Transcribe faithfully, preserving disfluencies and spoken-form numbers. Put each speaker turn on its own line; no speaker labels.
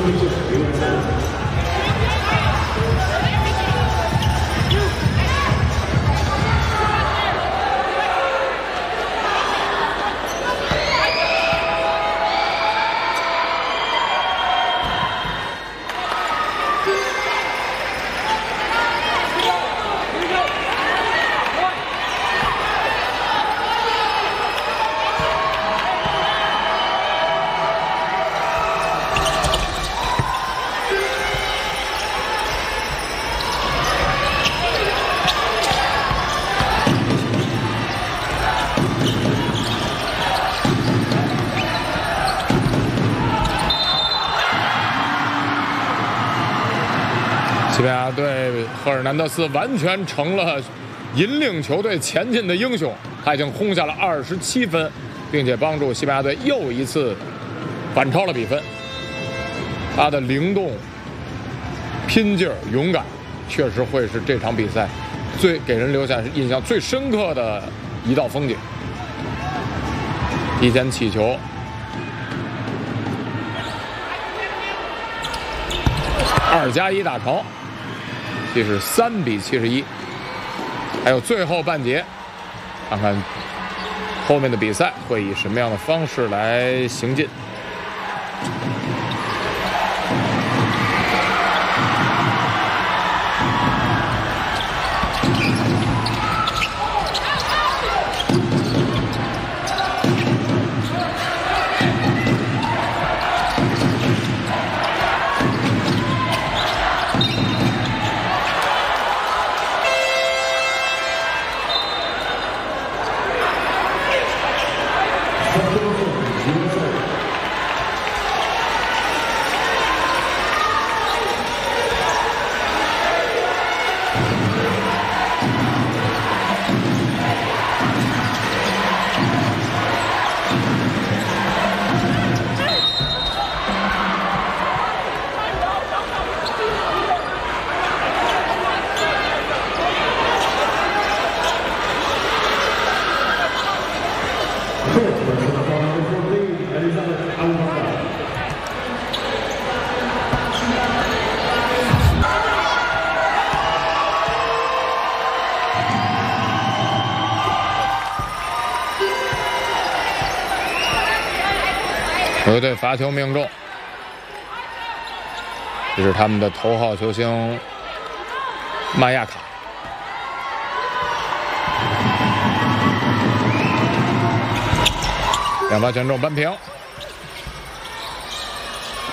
西班牙队赫尔南德斯完全成了引领球队前进的英雄，他已经轰下了二十七分，并且帮助西班牙队又一次反超了比分。他的灵动、拼劲儿、勇敢，确实会是这场比赛最给人留下印象最深刻的一道风景。提前起球，二加一打成，这是三比七十一。还有最后半节，看看后面的比赛会以什么样的方式来行进。球队罚球命中，这是他们的头号球星曼亚卡。两罚全中，扳平。